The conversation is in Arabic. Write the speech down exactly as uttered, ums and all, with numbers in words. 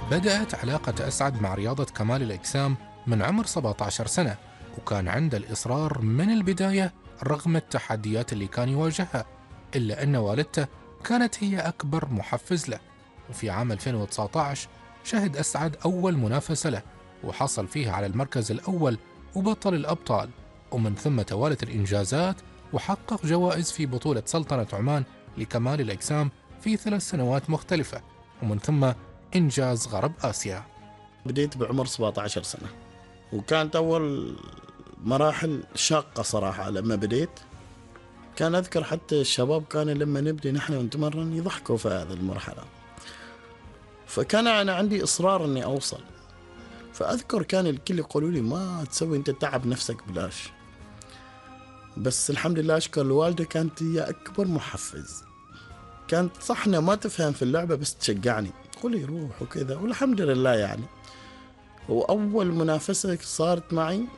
بدأت علاقة أسعد مع رياضة كمال الأجسام من عمر سبعة عشر سنة، وكان عنده الإصرار من البداية رغم التحديات اللي كان يواجهها، إلا أن والدته كانت هي أكبر محفز له. وفي عام ألفين وتسعة عشر شهد أسعد أول منافسة له، وحصل فيها على المركز الأول وبطل الأبطال، ومن ثم توالت الإنجازات، وحقق جوائز في بطولة سلطنة عمان لكمال الأجسام في ثلاث سنوات مختلفة، ومن ثم إنجاز غرب آسيا. بديت بعمر سبعة عشر سنة، وكانت أول مراحل شاقة صراحة. لما بديت كان أذكر حتى الشباب كانوا لما نبدي نحن ونتمرن يضحكوا في هذه المرحلة، فكان أنا عندي إصرار أني أوصل. فأذكر كان الكل يقولوا لي ما تسوي أنت تعب نفسك بلاش، بس الحمد لله أشكر الوالدة كانت هي أكبر محفز. كانت صحنا ما تفهم في اللعبة بس تشجعني تقول لي روح وكذا، والحمد لله يعني. وأول منافسة صارت معي